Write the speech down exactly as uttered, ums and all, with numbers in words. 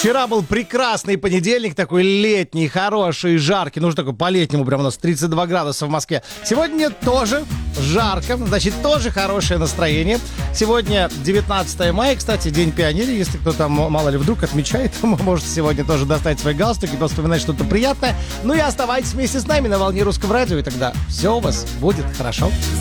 Вчера был прекрасный понедельник, такой летний, хороший, жаркий. Ну, уже такой по-летнему, прям у нас тридцать два градуса в Москве. Сегодня тоже жарко, значит, тоже хорошее настроение. Сегодня девятнадцатое мая, кстати, День пионера. Если кто там, мало ли, вдруг отмечает, можете сегодня тоже достать свой галстук и вспоминать что-то приятное. Ну и оставайтесь вместе с нами на волне Русского радио, и тогда все у вас будет хорошо.